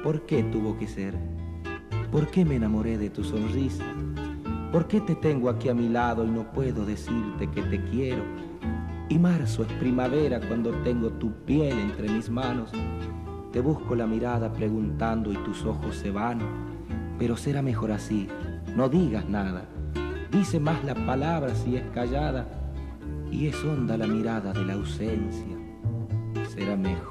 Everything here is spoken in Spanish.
¿Por qué tuvo que ser? ¿Por qué me enamoré de tu sonrisa? ¿Por qué te tengo aquí a mi lado y no puedo decirte que te quiero? Y marzo es primavera cuando tengo tu piel entre mis manos. Te busco la mirada preguntando y tus ojos se van. Pero será mejor así, no digas nada. Dice más la palabra si es callada. Y es honda la mirada de la ausencia. Será mejor.